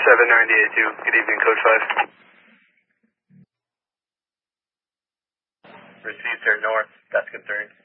Good evening, Code 5. Received, sir, north. That's confirmed.